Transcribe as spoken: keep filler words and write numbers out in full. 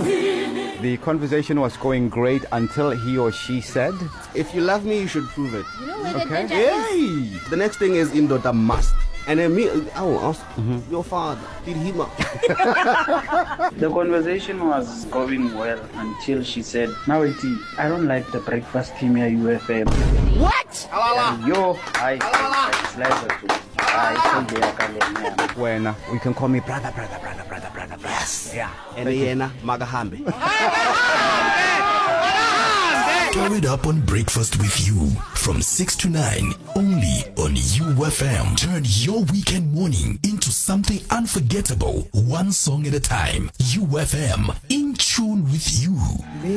The conversation was going great until he or she said, if you love me, you should prove it. You know where Okay. the danger is? Yay! The next thing is Indota must. And then me, I will ask your father, did he ma? The conversation was going well until she said, Naweti, I don't like the breakfast team here, U F M. What? And yo, I said, I told you, when uh, you can call me brother, brother, brother, brother, brother, brother. Yes. Yeah. And yena magahambe. Throw it up on Breakfast with You from six to nine, only on U F M. Turn your weekend morning into something unforgettable, one song at a time. U F M, in tune with you.